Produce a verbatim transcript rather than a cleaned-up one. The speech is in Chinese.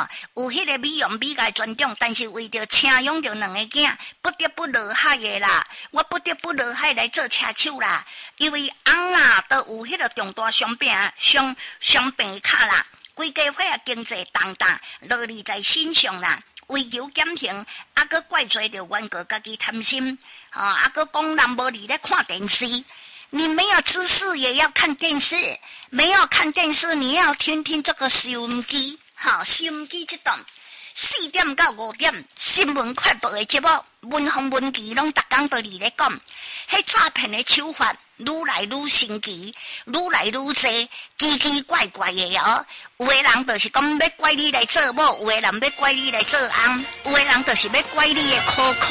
吼，有迄个美容美甲专长，但是为着请养着两个囝，不得不落海的啦。我不得不落海来做车手啦，因为翁啊都有迄个重大伤病、伤伤病卡啦，规家伙啊经济重担落力在身上啦。为求减刑，啊，搁怪罪着冤家家己贪心，啊，啊，搁讲人无理咧看电视。你没有知识也要看电视，没有看电视你要听听这个收音机，好，收音机这档四点到五点新闻快报的节目，文风文奇拢逐工都伫咧讲，迄诈骗的手法愈来愈神奇，愈来愈多，奇奇怪怪的哦。有的人就是讲要拐你来做某，有的人要拐你来做翁，有的人就是要拐你的口口。